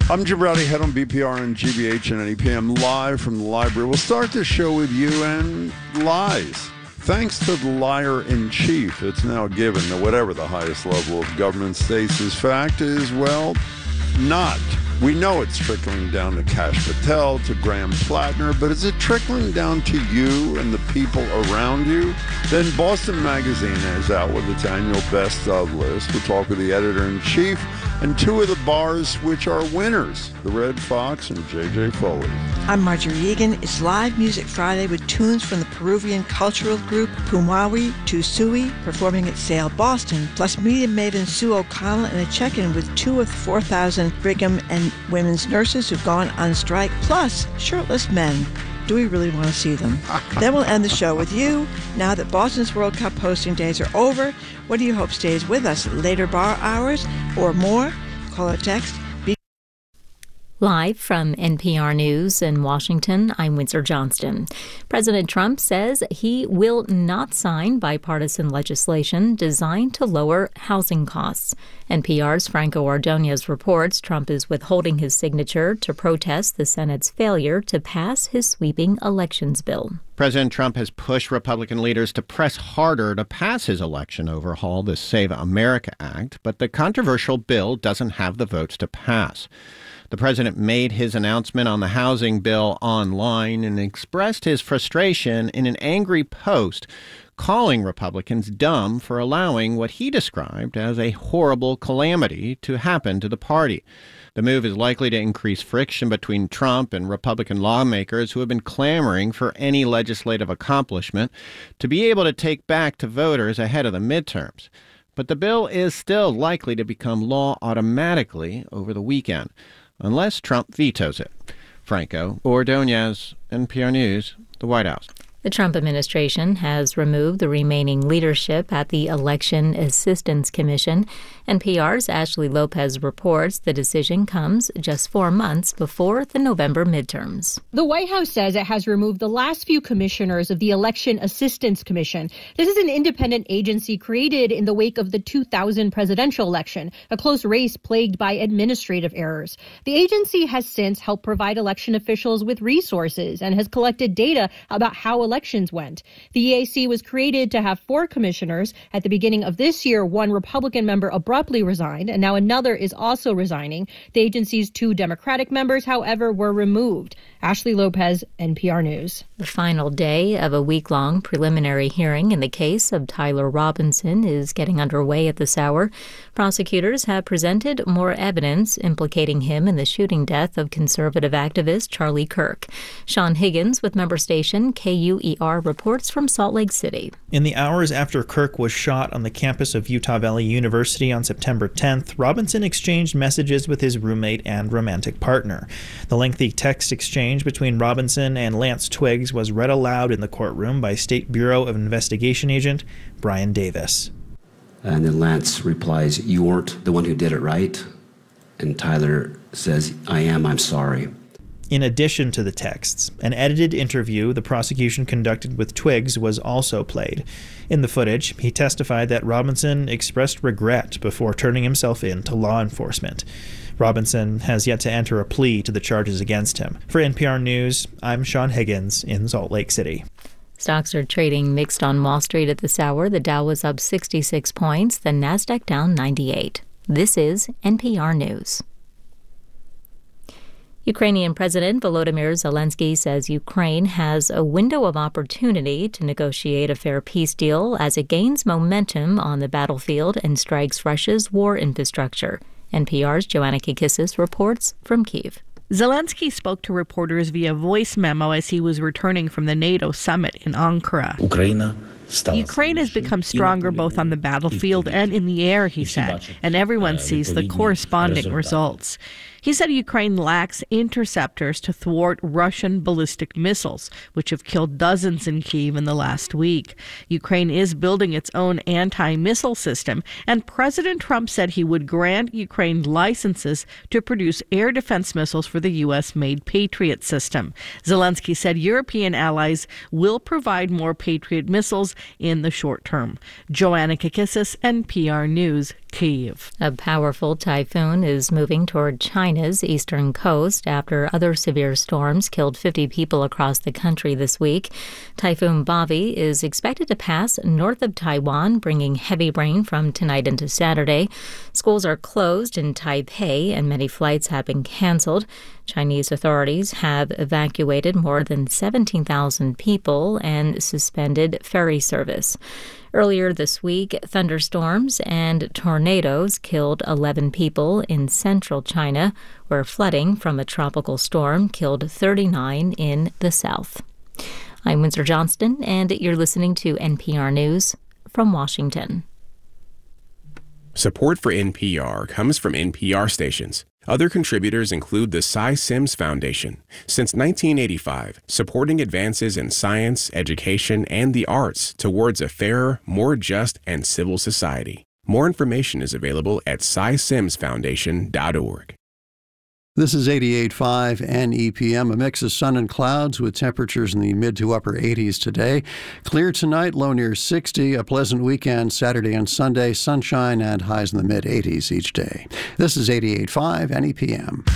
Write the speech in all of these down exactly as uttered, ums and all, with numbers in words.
I'm Jim Rowdy, head on B P R and G B H and N E P M, live from the library. We'll start the show with you and lies. Thanks to the liar-in-chief, it's now given that whatever the highest level of government states is fact is, well, not. We know it's trickling down to Kash Patel, to Graham Plattner, but is it trickling down to you and the people around you? Then Boston Magazine is out with its annual best of list. We'll talk with the editor-in-chief and two of the bars which are winners, the Red Fox and J J Foley. I'm Marjorie Egan. It's Live Music Friday with tunes from the Peruvian cultural group Pumawi Tusui performing at Sale Boston, plus media maven Sue O'Connell and a check-in with two of the four thousand Brigham and women's nurses who've gone on strike, plus shirtless men. Do we really want to see them? Then we'll end the show with you. Now that Boston's World Cup hosting days are over, what do you hope stays with us? Later bar hours or more? Call or text. Be- Live from N P R News in Washington, I'm Windsor Johnston. President Trump says he will not sign bipartisan legislation designed to lower housing costs. N P R's Franco Ordonez reports Trump is withholding his signature to protest the Senate's failure to pass his sweeping elections bill. President Trump has pushed Republican leaders to press harder to pass his election overhaul, the Save America Act, but the controversial bill doesn't have the votes to pass. The president made his announcement on the housing bill online and expressed his frustration in an angry post, calling Republicans dumb for allowing what he described as a horrible calamity to happen to the party. The move is likely to increase friction between Trump and Republican lawmakers who have been clamoring for any legislative accomplishment to be able to take back to voters ahead of the midterms. But the bill is still likely to become law automatically over the weekend, unless Trump vetoes it. Franco Ordonez, N P R News, the White House. The Trump administration has removed the remaining leadership at the Election Assistance Commission. N P R's Ashley Lopez reports the decision comes just four months before the November midterms. The White House says it has removed the last few commissioners of the Election Assistance Commission. This is an independent agency created in the wake of the two thousand presidential election, a close race plagued by administrative errors. The agency has since helped provide election officials with resources and has collected data about how elections went. The E A C was created to have four commissioners. At the beginning of this year, one Republican member abruptly resigned, and now another is also resigning. The agency's two Democratic members, however, were removed. Ashley Lopez, N P R News. The final day of a week-long preliminary hearing in the case of Tyler Robinson is getting underway at this hour. Prosecutors have presented more evidence implicating him in the shooting death of conservative activist Charlie Kirk. Sean Higgins with member station K U E R reports from Salt Lake City. In the hours after Kirk was shot on the campus of Utah Valley University on September tenth, Robinson exchanged messages with his roommate and romantic partner. The lengthy text exchange between Robinson and Lance Twiggs was read aloud in the courtroom by State Bureau of Investigation agent Brian Davis. And then Lance replies, "You weren't the one who did it, right?" And Tyler says, "I am, I'm sorry." In addition to the texts, an edited interview the prosecution conducted with Twiggs was also played. In the footage, he testified that Robinson expressed regret before turning himself in to law enforcement. Robinson has yet to enter a plea to the charges against him. For N P R News, I'm Sean Higgins in Salt Lake City. Stocks are trading mixed on Wall Street at this hour. The Dow was up sixty-six points, the Nasdaq down ninety-eight. This is N P R News. Ukrainian President Volodymyr Zelensky says Ukraine has a window of opportunity to negotiate a fair peace deal as it gains momentum on the battlefield and strikes Russia's war infrastructure. N P R's Joanna Kikissis reports from Kyiv. Zelensky spoke to reporters via voice memo as he was returning from the NATO summit in Ankara. Ukraine has become stronger both on the battlefield and in the air, he said, and everyone sees the corresponding results. He said Ukraine lacks interceptors to thwart Russian ballistic missiles, which have killed dozens in Kyiv in the last week. Ukraine is building its own anti-missile system, and President Trump said he would grant Ukraine licenses to produce air defense missiles for the U S-made Patriot system. Zelensky said European allies will provide more Patriot missiles in the short term. Joanna Kikissis, N P R News, Kyiv. A powerful typhoon is moving toward China China's eastern coast after other severe storms killed fifty people across the country this week. Typhoon Bavi is expected to pass north of Taiwan, bringing heavy rain from tonight into Saturday. Schools are closed in Taipei and many flights have been canceled. Chinese authorities have evacuated more than seventeen thousand people and suspended ferry service. Earlier this week, thunderstorms and tornadoes killed eleven people in central China, where flooding from a tropical storm killed thirty-nine in the south. I'm Windsor Johnston, and you're listening to N P R News from Washington. Support for N P R comes from N P R stations. Other contributors include the Cy Sims Foundation. Since nineteen eighty-five, supporting advances in science, education, and the arts towards a fairer, more just, and civil society. More information is available at cy sims foundation dot org. This is eighty-eight point five N E P M, a mix of sun and clouds with temperatures in the mid to upper eighties today. Clear tonight, low near sixty. A pleasant weekend, Saturday and Sunday, sunshine and highs in the mid eighties each day. This is eighty-eight point five N E P M.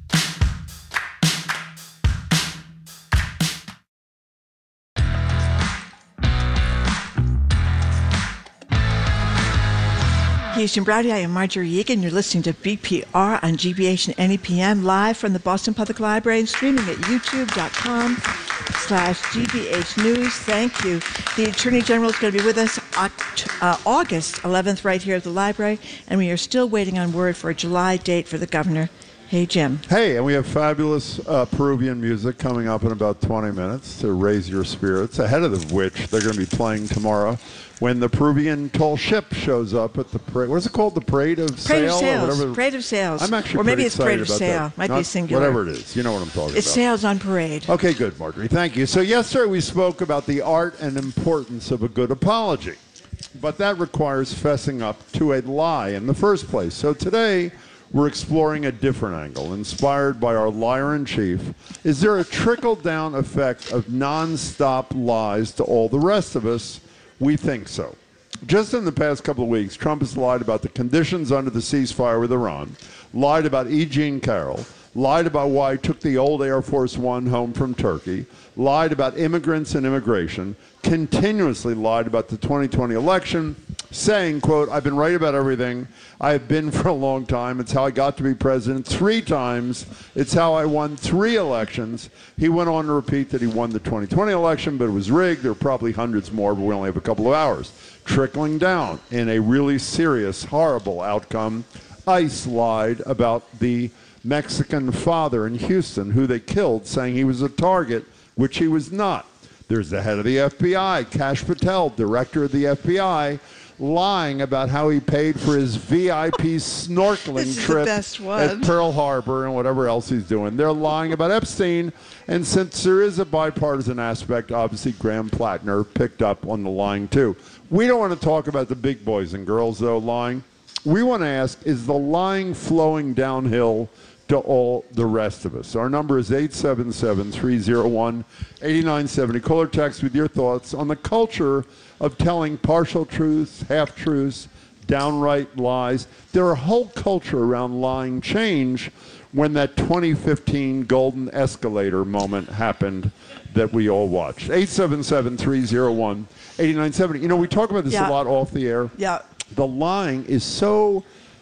Houston Browdy, I am Marjorie Egan. You're listening to B P R on G B H and N E P M, live from the Boston Public Library and streaming at youtube.com slash GBH News. Thank you. The Attorney General is going to be with us uh, August eleventh right here at the library, and we are still waiting on word for a July date for the governor. Hey, Jim. Hey, and we have fabulous uh, Peruvian music coming up in about twenty minutes to raise your spirits, ahead of which they're going to be playing tomorrow when the Peruvian tall ship shows up at the parade. What is it called? The Parade of Parade Sail? of Sails. Or whatever. Parade of Sails. I'm actually Or maybe pretty it's Parade of excited Sail. about that. Might Not, be singular. Whatever it is. You know what I'm talking It about. sails on parade. Okay, good, Marjorie. Thank you. So yesterday we spoke about the art and importance of a good apology. But that requires fessing up to a lie in the first place. So today we're exploring a different angle, inspired by our liar-in-chief. Is there a trickle-down effect of non-stop lies to all the rest of us? We think so. Just in the past couple of weeks, Trump has lied about the conditions under the ceasefire with Iran, lied about E. Jean Carroll, lied about why he took the old Air Force One home from Turkey, lied about immigrants and immigration, continuously lied about the twenty twenty election, saying, quote, I've been right about everything. I have been for a long time. It's how I got to be president three times. It's how I won three elections. He went on to repeat that he won the twenty twenty election, but it was rigged. There are probably hundreds more, but we only have a couple of hours. Trickling down in a really serious, horrible outcome, ICE lied about the Mexican father in Houston who they killed, saying he was a target, which he was not. There's the head of the F B I, Kash Patel, director of the F B I, lying about how he paid for his V I P snorkeling trip at Pearl Harbor and whatever else he's doing. They're lying about Epstein, and since there is a bipartisan aspect, obviously Graham Plattner picked up on the lying too. We don't want to talk about the big boys and girls, though, lying. We want to ask, is the lying flowing downhill to all the rest of us? Our number is eight seven seven, three oh one, eight nine seven oh. Call or text with your thoughts on the culture of telling partial truths, half-truths, downright lies. There are a whole culture around lying change when that twenty fifteen golden escalator moment happened that we all watched. eight seven seven, three oh one, eight nine seven oh. You know, we talk about this yeah. a lot off the air. Yeah. The lying is so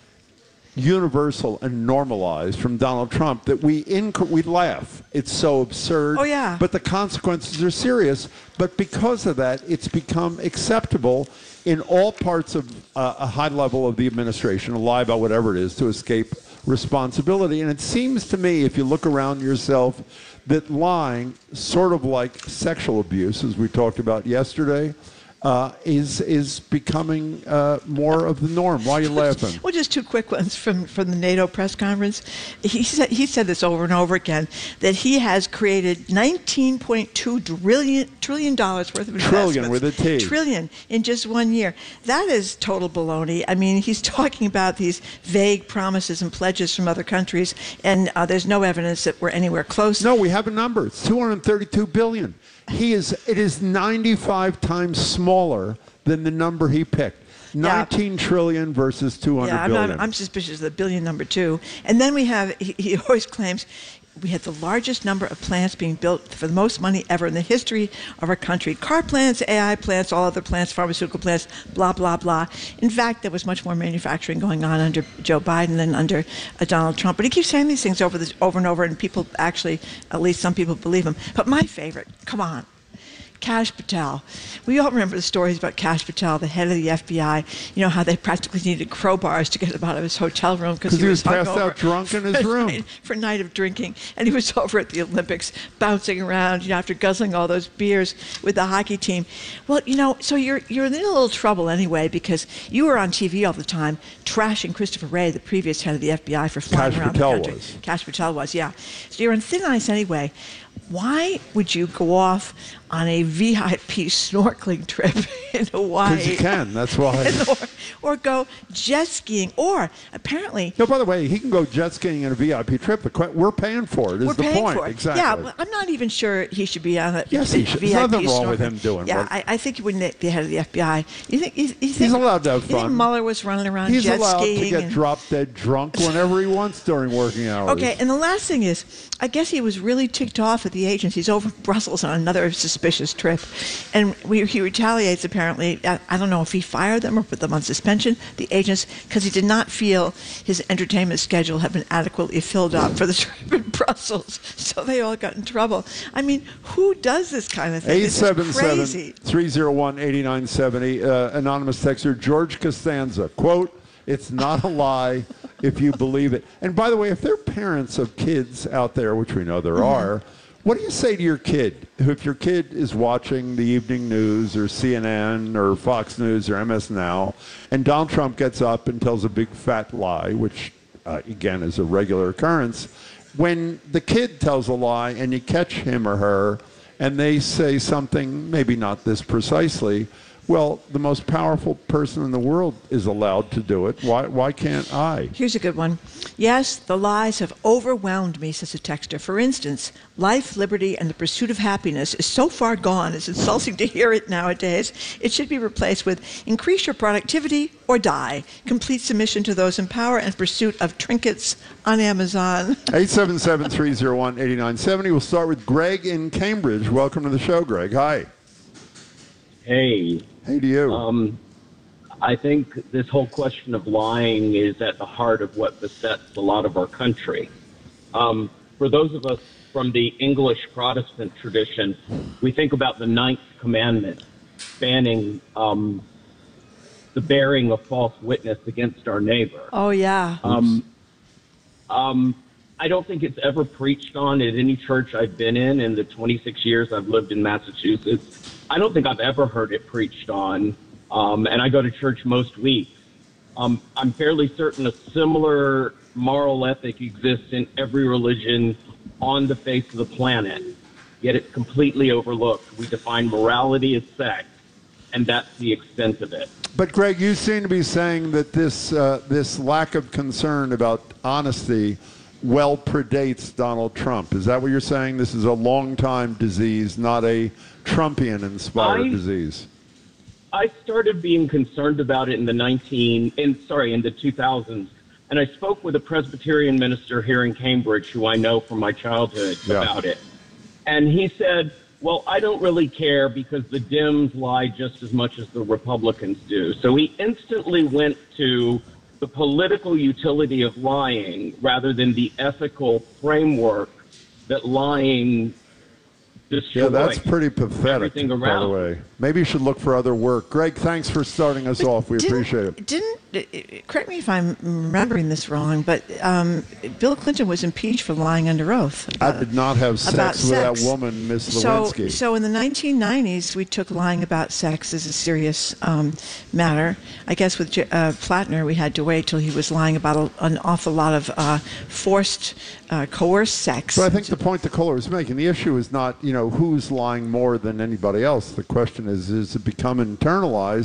universal and normalized from Donald Trump that we inc- we laugh. It's so absurd. Oh, yeah. But the consequences are serious. But because of that, it's become acceptable in all parts of uh, a high level of the administration, to lie about whatever it is to escape responsibility. And it seems to me, if you look around yourself, that lying, sort of like sexual abuse, as we talked about yesterday, Uh, is is becoming uh, more of the norm. Why are you laughing? Well, just two quick ones from, from the NATO press conference. He said he said this over and over again, that he has created nineteen point two trillion trillion dollars worth of investments. Trillion with a T. Trillion in just one year. That is total baloney. I mean, he's talking about these vague promises and pledges from other countries, and uh, there's no evidence that we're anywhere close. No, we have a number. It's two hundred thirty-two billion dollars. He is. It is ninety-five times smaller than the number he picked. nineteen yeah. trillion versus two hundred yeah, I'm billion. Not, I'm suspicious of the billion number two. And then we have, he, he always claims, we had the largest number of plants being built for the most money ever in the history of our country. Car plants, A I plants, all other plants, pharmaceutical plants, blah, blah, blah. In fact, there was much more manufacturing going on under Joe Biden than under uh, Donald Trump. But he keeps saying these things over, this, over and over, and people actually, at least some people believe him. But my favorite, come on. Kash Patel. We all remember the stories about Kash Patel, the head of the F B I. You know how they practically needed crowbars to get him out of his hotel room because he, he was, was passed out drunk in his room night, for a night of drinking, and he was over at the Olympics bouncing around, you know, after guzzling all those beers with the hockey team. Well, you know, so you're you're in a little trouble anyway because you were on T V all the time trashing Christopher Wray, the previous head of the F B I, for flying Kash around Patel the country. Was. Kash Patel was, yeah. So you're on thin ice anyway. Why would you go off on a V I P snorkeling trip in Hawaii? Because you can, that's why. or, or go jet skiing, or apparently... No, by the way, he can go jet skiing in a V I P trip. We're paying for it, is we're the paying point. For it. Exactly. Yeah, well, I'm not even sure he should be on a yes, he should. V I P There's nothing wrong snorkeling. with him doing Yeah, it. I, I think he wouldn't be head of the F B I. You think, you, you think He's allowed to have you fun. think Mueller was running around He's jet allowed skiing? to get and... drop-dead drunk whenever he wants during working hours. Okay, and the last thing is, I guess he was really ticked off at the agents. He's over Brussels on another suspicious trip, and we, he retaliates apparently. I, I don't know if he fired them or put them on suspension, the agents, because he did not feel his entertainment schedule had been adequately filled up for the trip in Brussels, so they all got in trouble. I mean, who does this kind of thing? eight seven seven, three oh one, eight nine seven oh, uh, anonymous texter George Costanza, quote, "It's not a lie if you believe it." And by the way, if there are parents of kids out there, which we know there mm-hmm. are, what do you say to your kid? If your kid is watching the evening news or C N N or Fox News or M S Now, and Donald Trump gets up and tells a big fat lie, which, uh, again, is a regular occurrence, when the kid tells a lie and you catch him or her and they say something, maybe not this precisely, well, the most powerful person in the world is allowed to do it. Why why can't I? Here's a good one. Yes, the lies have overwhelmed me, says a texter. For instance, life, liberty, and the pursuit of happiness is so far gone, it's insulting to hear it nowadays. It should be replaced with increase your productivity or die. Complete submission to those in power and pursuit of trinkets on Amazon. eight seven seven, three oh one, eight nine seven oh. We'll start with Greg in Cambridge. Welcome to the show, Greg. Hi. Hey. Hey to you. Um, I think this whole question of lying is at the heart of what besets a lot of our country. Um, for those of us from the English Protestant tradition, we think about the ninth commandment, banning um, the bearing of false witness against our neighbor. Oh, yeah. Um, um, I don't think it's ever preached on at any church I've been in in the twenty-six years I've lived in Massachusetts. I don't think I've ever heard it preached on, um, and I go to church most weeks. Um, I'm fairly certain a similar moral ethic exists in every religion on the face of the planet, yet it's completely overlooked. We define morality as sex, and that's the extent of it. But, Greg, you seem to be saying that this uh, this lack of concern about honesty well predates Donald Trump. Is that what you're saying? This is a long-time disease, not a Trumpian-inspired I, disease. I started being concerned about it in the nineteen, in sorry, in the two thousands, and I spoke with a Presbyterian minister here in Cambridge, who I know from my childhood, yeah. about it, and he said, "Well, I don't really care because the Dems lie just as much as the Republicans do." So he instantly went to the political utility of lying rather than the ethical framework that lying destroys. Yeah, that's pretty pathetic, by the way. Maybe you should look for other work. Greg, thanks for starting us but off. We appreciate it. Didn't, correct me if I'm remembering this wrong, but um, Bill Clinton was impeached for lying under oath. I did not have sex with sex. that woman, Miss so, Lewinsky. So in the nineteen nineties, we took lying about sex as a serious um, matter. I guess with uh, Plattner, we had to wait till he was lying about a, an awful lot of uh, forced, uh, coerced sex. But I think the point the caller is making, the issue is not, you know, who's lying more than anybody else. The question is, is it become internalized?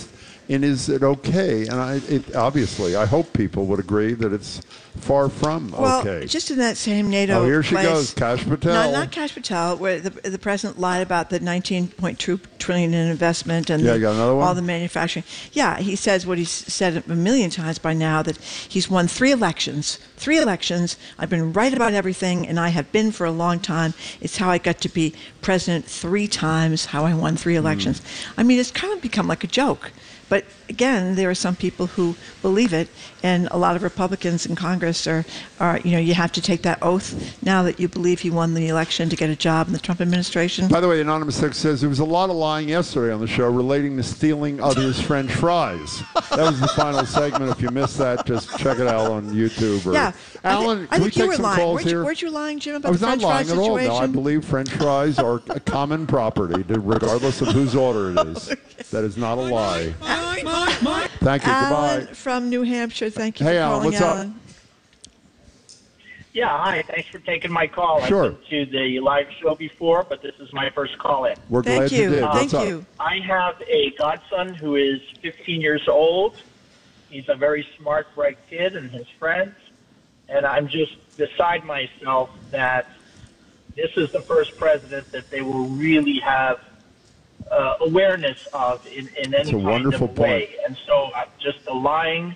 And is it okay? And I, it, obviously, I hope people would agree that it's far from well, okay. Just in that same NATO Oh, here she place, goes, Kash Patel. No, not Kash Patel, where the, the president lied about the nineteen point two trillion dollars in investment and yeah, the, you got another one? all the manufacturing. Yeah, he says what he's said a million times by now, that he's won three elections. Three elections. I've been right about everything, and I have been for a long time. It's how I got to be president three times, how I won three elections. Mm. I mean, it's kind of become like a joke. But again, there are some people who believe it, and a lot of Republicans in Congress are, are, you know, you have to take that oath now that you believe he won the election to get a job in the Trump administration. By the way, Anonymous Six says there was a lot of lying yesterday on the show relating to stealing others' French fries. That was the final segment. If you missed that, just check it out on YouTube. Or yeah, Alan, I, th- I can we think you take were some lying. calls weren't here? You, weren't you lying, Jim, about I was the French not lying fry at all. situation? No, I believe French fries are a common property, regardless of whose order it is. That is not a lie. Thank you. Alan Goodbye. from New Hampshire. Thank you hey, for Alan, calling, what's Alan. up? Yeah, hi. Thanks for taking my call. Sure. I've been to the live show before, but this is my first call in. We're Thank glad you. you did. Thank What's you. up? I have a godson who is fifteen years old. He's a very smart, bright kid, and his friends. And I'm just beside myself that this is the first president that they will really have uh, awareness of in, in any a kind wonderful of way. point. And so uh, just the lying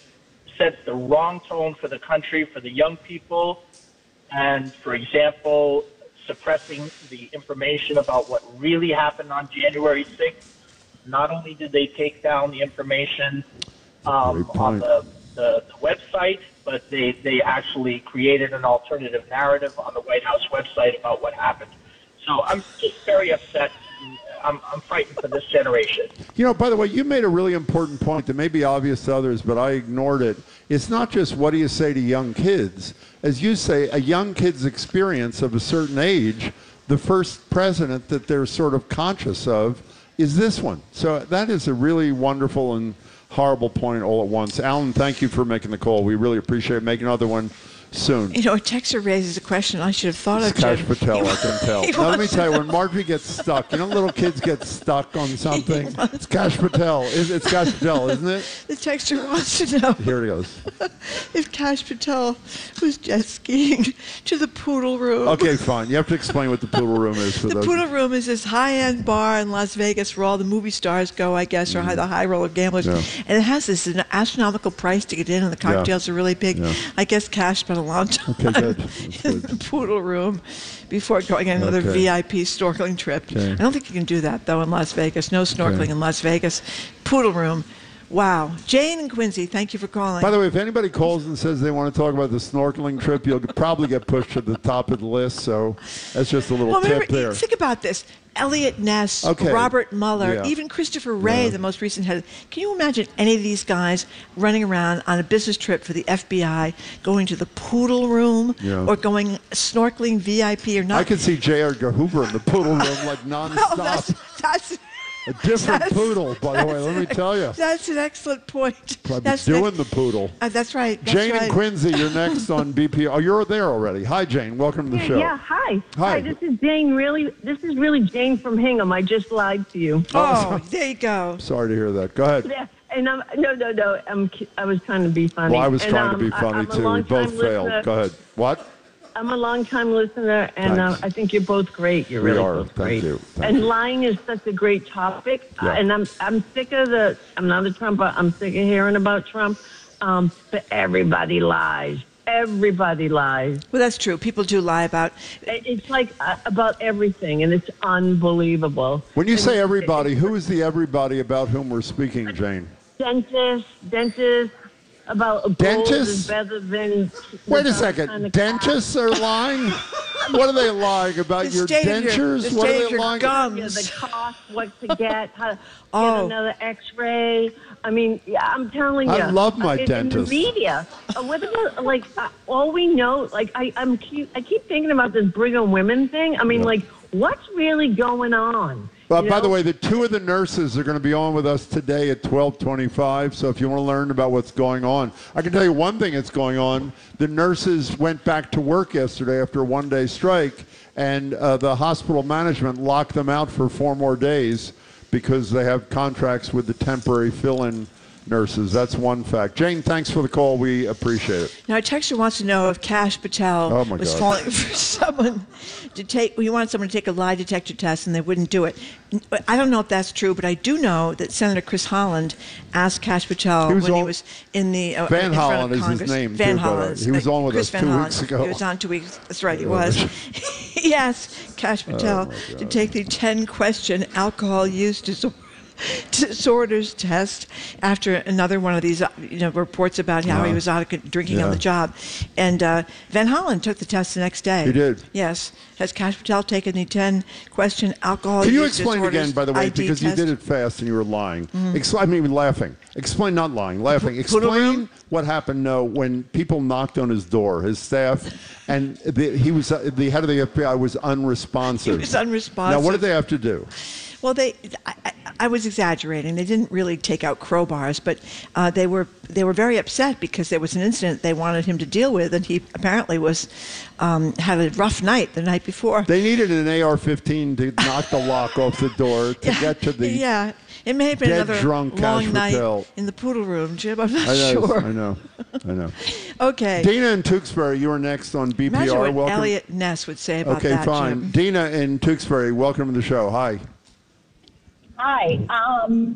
sets the wrong tone for the country, for the young people. And, for example, suppressing the information about what really happened on January sixth. Not only did they take down the information um, on the, the, the website, but they, they actually created an alternative narrative on the White House website about what happened. So I'm just very upset. I'm, I'm frightened for this generation. You know, by the way, you made a really important point that may be obvious to others, but I ignored it. It's not just what do you say to young kids. As you say, a young kid's experience of a certain age, the first president that they're sort of conscious of is this one. So that is a really wonderful and horrible point all at once. Alan, thank you for making the call. We really appreciate it. Make another one soon. You know, a texter raises a question I should have thought of. Kash Jim. Patel, He I can tell. he Now, let me wants tell you, when Marjorie gets stuck, you know, little kids get stuck on something. It's Kash Patel. It's, it's Kash Patel, isn't it? The texter wants to know Here it goes. if Kash Patel was jet skiing to the Poodle Room. Okay, fine. You have to explain what the Poodle Room is for The those. Poodle Room is this high-end bar in Las Vegas where all the movie stars go, I guess, or the high-roller gamblers. Yeah. And it has this an astronomical price to get in, and the cocktails are really big. Yeah. I guess Cash spent a long time Okay, good. That's in good. the Poodle Room before going on another Okay. V I P snorkeling trip. Okay. I don't think you can do that, though, in Las Vegas. No snorkeling Okay. in Las Vegas. Poodle Room. Wow. Jane and Quincy, thank you for calling. By the way, if anybody calls and says they want to talk about the snorkeling trip, you'll probably get pushed to the top of the list. So that's just a little well, tip remember, there. think about this. Elliot Ness, Okay. Robert Mueller, Yeah. even Christopher Wray, Yeah. the most recent head. Can you imagine any of these guys running around on a business trip for the F B I, going to the Poodle Room, Yeah. or going snorkeling V I P or not? I can see J. Edgar Hoover in the Poodle Room like nonstop. Oh, that's, that's, A different that's- poodle, by the way. Let me tell you. that's an excellent point. Probably That's doing next- the poodle. uh, that's right. That's Jane right. and Quincy, you're next on B P R. Oh, you're there already. Hi, Jane. Welcome to the show. Yeah, hi. Hi. This is Jane. Really, this is really Jane from Hingham. I just lied to you. Oh, there you go. Sorry to hear that. Go ahead. Yeah, and I'm no, no, no. I'm. ki- I was trying to be funny. Well, I was And, trying um, to be I- funny, I'm a too. We long-time both failed. listener. Go ahead. What? I'm a long-time listener, and uh, Thanks. I think you're both great. You're We really are. both Thank great. you. Thank and you. lying is such a great topic. Yeah. Uh, and I'm I'm sick of the. I'm not a Trumper. I'm sick of hearing about Trump. Um, but everybody lies. Everybody lies. Well, that's true. People do lie about. It- It's like uh, about everything, and it's unbelievable. When you And say everybody, who is the everybody about whom we're speaking, Jane? Dentists, dentists, about gold Dentists? is better than. Wait a without second. kind of Dentists are lying? What are they lying about? The Your state of your- dentures? the What state are of they your lying gums. Yeah, the cost, what to get, how to Oh. get another X-ray. I mean, yeah, I'm telling you. I love my uh, in- dentist. In the media, uh, what about like uh, all we know? Like I, I'm keep, I keep thinking about this Brigham Women thing. I mean, Yeah. like what's really going on? Well, You by the know? way, the two of the nurses are going to be on with us today at twelve twenty-five. So if you want to learn about what's going on, I can tell you one thing that's going on. The nurses went back to work yesterday after a one-day strike, and uh, the hospital management locked them out for four more days because they have contracts with the temporary fill-in nurses. That's one fact. Jane, thanks for the call. We appreciate it. Now, a texter wants to know if Kash Patel oh my was God. falling for someone to take, we wanted someone to take a lie detector test and they wouldn't do it. I don't know if that's true, but I do know that Senator Chris Holland asked Kash Patel he when all, he was in the uh, Van in front Holland of is Congress. his name. Van too, Holland. He was on with Chris us Van two Holland. weeks ago. He was on two weeks. That's right, he was. He asked Kash Patel oh to take the ten-question alcohol use disorder disorders test after another one of these, you know, reports about how uh-huh. he was out of drinking yeah. on the job. And uh, Van Hollen took the test the next day. He did. Yes. Has Kash Patel taken the ten-question alcohol Can you use explain disorders again, by the way, I D because test? you did it fast and you were lying. Mm. Ex- I mean, laughing. Explain, not lying, laughing. Explain what happened, no, when people knocked on his door, his staff, and the, he was, uh, the head of the F B I was unresponsive. He was unresponsive. Now, what did they have to do? Well, they, I, I, I was exaggerating. They didn't really take out crowbars, but uh, they were they were very upset because there was an incident they wanted him to deal with, and he apparently was um, had a rough night the night before. They needed an A R fifteen to knock the lock off the door to yeah, get to the yeah. It may have been dead another drunk long Kash night Patel. in the poodle room, Jim. I'm not I know, sure. I know, I know. Okay. Dina in Tewksbury, you are next on B P R. Imagine what welcome. Elliot Ness would say about okay, that, fine. Jim. Dina in Tewksbury, welcome to the show. Hi. Hi. Um,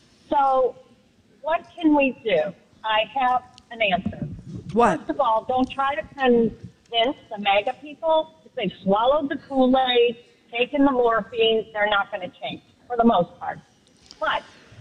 so what can we do? I have an answer. What? First of all, don't try to convince the MAGA people. If they've swallowed the Kool-Aid, taken the morphine, they're not going to change, for the most part. But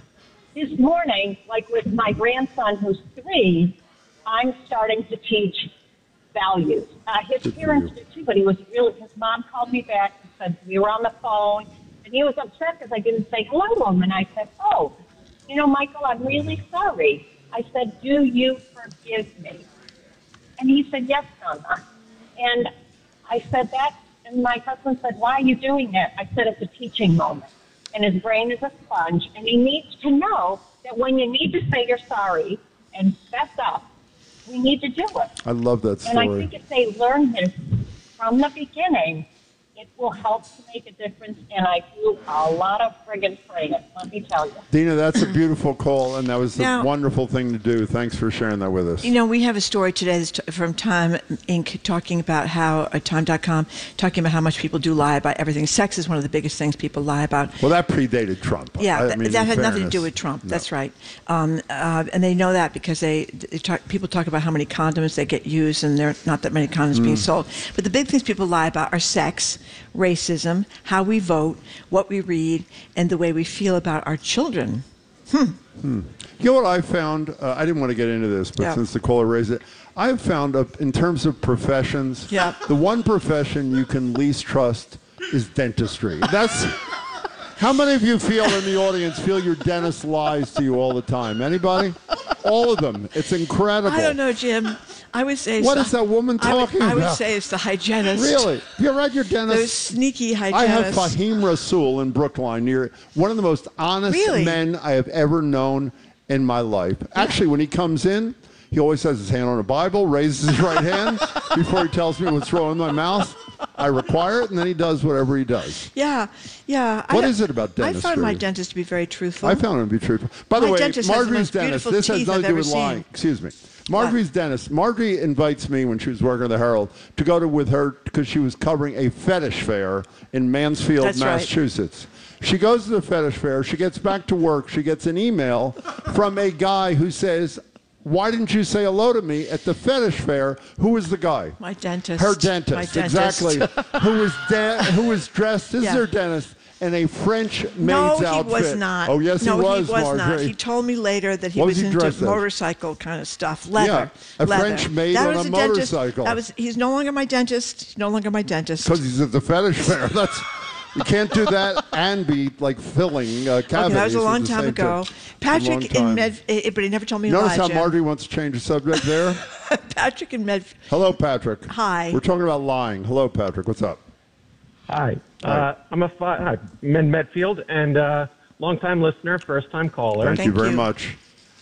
this morning, like with my grandson who's three, I'm starting to teach values. Uh, his Good parents did too, but he was really, his mom called me back and said, we were on the phone, and he was upset because I didn't say hello to him. And I said, oh, you know, Michael, I'm really sorry. I said, do you forgive me? And he said, yes, Mama. And I said that, and my husband said, why are you doing that? I said, it's a teaching moment. And his brain is a sponge, and he needs to know that when you need to say you're sorry and fess up, we need to do it. I love that story. And I think if they learn this from the beginning, it will help to make a difference, and I do a lot of friggin' praying, let me tell you. Dina, that's a beautiful call, and that was a Now- wonderful thing to do. Thanks for sharing that with us. You know, we have a story today that's t- from Time Incorporated talking about how, uh, Time dot com, talking about how much people do lie about everything. Sex is one of the biggest things people lie about. Well, that predated Trump. Yeah, I th- mean, that in had nothing to fairness. do with Trump. No. That's right. Um, uh, and they know that because they, they talk, people talk about how many condoms they get used, and there are not that many condoms being Mm. sold. But the big things people lie about are sex, racism, how we vote, what we read, and the way we feel about our children. Hmm. Hmm. You know what I found? Uh, I didn't want to get into this, but Yeah. since the caller raised it, I've found uh, in terms of professions, Yeah. the one profession you can least trust is dentistry. That's how many of you feel in the audience feel your dentist lies to you all the time? Anybody? All of them. It's incredible. I don't know, Jim. I would say. What it's is the- that woman I would- talking I would about? say it's the hygienist. Really? Have you ever had your dentist? Those sneaky hygienists. I have Fahim Rasool in Brookline, near one of the most honest Really? men I have ever known in my life. Actually, when he comes in, he always has his hand on a Bible, raises his right hand before he tells me what's wrong in my mouth. I require it, and then he does whatever he does. Yeah, yeah. What I, is it about dentistry? I find my dentist to be very truthful. I found him to be truthful. By the My way, dentist has the Marjorie's most dentist, beautiful this has teeth nothing I've to do ever with lying. seen. Excuse me. Marjorie's dentist. Marjorie invites me when she was working at the Herald to go to with her because she was covering a fetish fair in Mansfield, That's right. Massachusetts. She goes to the fetish fair. She gets back to work. She gets an email from a guy who says, why didn't you say hello to me at the fetish fair? Who was the guy? My dentist. Her dentist, My dentist. exactly. who was de- who was dressed as Yeah. her dentist in a French maid's No, he outfit. was not. Oh, yes, no, he was, he was not. Marjorie. He told me later that he What was, was he into dressed as? motorcycle kind of stuff. Leather. Yeah, a leather. French maid that on was a the dentist. motorcycle. That was. He's no longer my dentist. He's no longer my dentist. Because he's at the fetish fair. That's you can't do that and be like filling uh, cavities. Okay, that was a at long the time same ago. time. Patrick It's a long in time. Med, eh, but he never told me Notice lie, how Jim. Marjorie wants to change the subject there. Patrick in Med. Hello, Patrick. Hi. We're talking about lying. Hello, Patrick. What's up? Hi. Uh, I'm a fi- hi, I'm in Medfield and uh, long-time listener, first-time caller. Thank, you very much.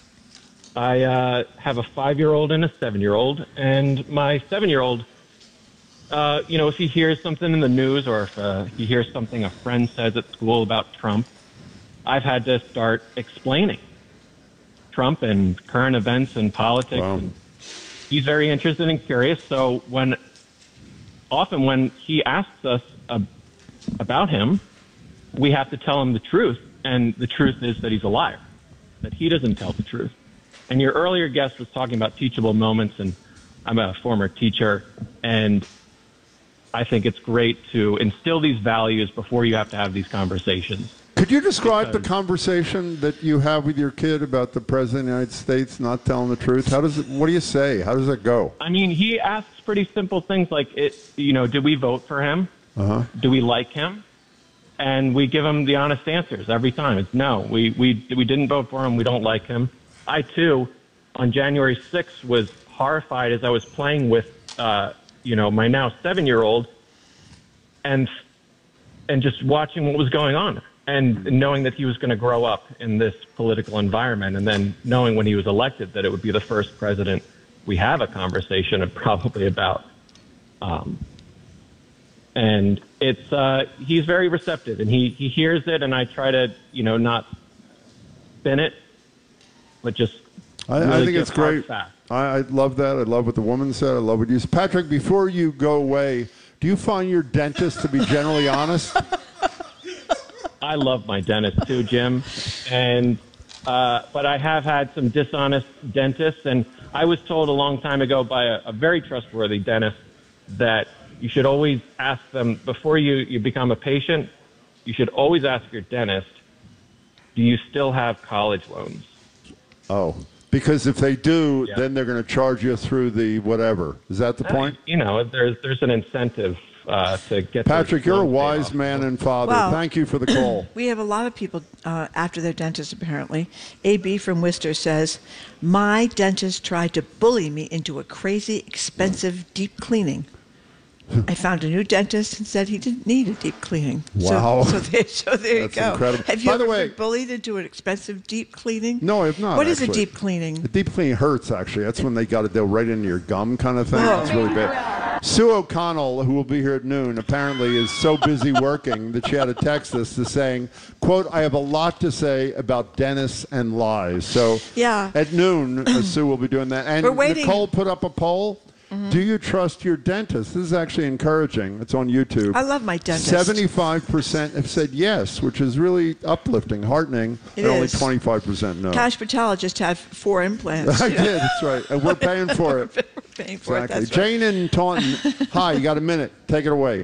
I uh, have a five-year-old and a seven-year-old, and my seven-year-old, uh, you know, if he hears something in the news or if uh, he hears something a friend says at school about Trump, I've had to start explaining Trump and current events and politics. Wow. And he's very interested and curious. So when often when he asks us uh, about him, we have to tell him the truth. And the truth is that he's a liar, that he doesn't tell the truth. And your earlier guest was talking about teachable moments, and I'm a former teacher, and I think it's great to instill these values before you have to have these conversations. Could you describe Because- the conversation that you have with your kid about the President of the United States not telling the truth? How does it, what do you say? How does it go? I mean, he asks pretty simple things like, it, you know, did we vote for him? Uh-huh. Do we like him? And we give him the honest answers every time. It's no, we, we, we didn't vote for him. We don't like him. I, too, on January sixth, was horrified as I was playing with, uh, you know, my now seven-year-old and and just watching what was going on and knowing that he was going to grow up in this political environment, and then knowing when he was elected that it would be the first president we have a conversation of probably about. Um, and it's uh, he's very receptive, and he, he hears it, and I try to, you know, not spin it, but just I, really I think give it's great. hard facts. I, I love that. I love what the woman said. I love what you said. Patrick, before you go away, do you find your dentist to be generally honest? I love my dentist too, Jim, and uh, but I have had some dishonest dentists, and I was told a long time ago by a, a very trustworthy dentist that you should always ask them before you, you become a patient. You should always ask your dentist, do you still have college loans? Oh, because if they do, Yeah. then they're going to charge you through the whatever. Is that the point? You know, there's there's an incentive uh, to get. Patrick, those you're a loans paid wise off. man and father. Wow. Thank you for the call. We have a lot of people uh, after their dentist, apparently. A B from Worcester says, my dentist tried to bully me into a crazy, expensive deep cleaning. I found a new dentist and said he didn't need a deep cleaning. Wow. So, so there, so there you That's go. incredible. Have you By the ever way- been bullied into an expensive deep cleaning? No, I have not. What is a actually. deep cleaning? The deep cleaning hurts, actually. That's when they got to go right into your gum kind of thing. Oh. It's really bad. Sue O'Connell, who will be here at noon, apparently is so busy working that she had to text us to saying, quote, I have a lot to say about dentists and lies. So Yeah. at noon, uh, Sue will be doing that. And We're waiting. Nicole put up a poll. Do you trust your dentist? This is actually encouraging. It's on YouTube. I love my dentist. seventy-five percent have said yes, which is really uplifting, heartening, It and only is. twenty-five percent no. Cash Patel just had four implants. I you know? did, that's right. And we're paying for it. We're paying for it, Exactly. that's right. Jane in Taunton. Hi, you got a minute. Take it away.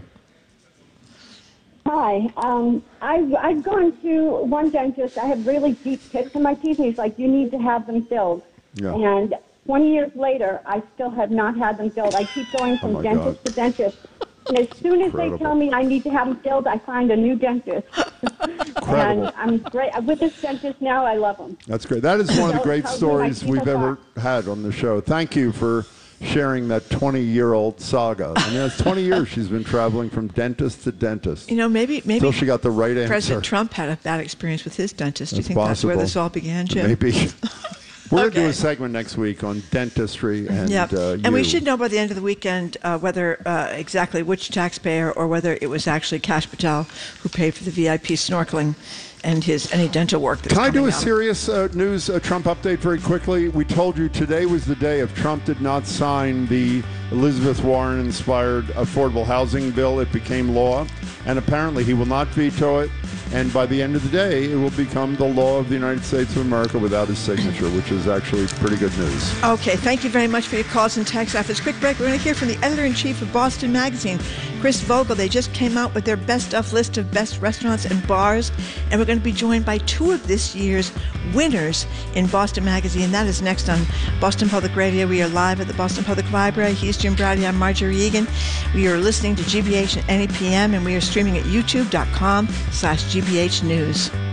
Hi. Um, I've, I've gone to one dentist. I have really deep pits in my teeth, and he's like, you need to have them filled. Yeah. And twenty years later, I still have not had them filled. I keep going from Oh, my dentist God. to dentist. And as soon as Incredible. they tell me I need to have them filled, I find a new dentist. Incredible. And I'm great. With this dentist now, I love him. That's great. That is one of the Tells- great tells me my stories teeth we've are ever had on the show. Thank you for sharing that twenty-year-old saga. I mean, it's twenty years she's been traveling from dentist to dentist. You know, maybe maybe Until she got the right answer. President Trump had a bad experience with his dentist. Do you That's think that's where possible. this all began, Jim? Maybe. We're going to do Okay. a segment next week on dentistry and Yeah, uh, and we you. should know by the end of the weekend uh, whether uh, exactly which taxpayer or whether it was actually Cash Patel who paid for the V I P snorkeling and his any dental work. That's Can I do coming a out. serious uh, news uh, Trump update very quickly? We told you today was the day if Trump did not sign the Elizabeth Warren-inspired affordable housing bill, it became law. And apparently he will not veto it. And by the end of the day, it will become the law of the United States of America without his signature, which is actually pretty good news. Okay, thank you very much for your calls and texts. After this quick break, we're going to hear from the editor-in-chief of Boston Magazine, Chris Vogel. They just came out with their best of list of best restaurants and bars, and we're going to be joined by two of this year's winners in Boston Magazine. That is next on Boston Public Radio. We are live at the Boston Public Library. He's Jim Brady. I'm Marjorie Egan. We are listening to G B H at N E P M, and we are streaming at youtube dot com slash G B H News.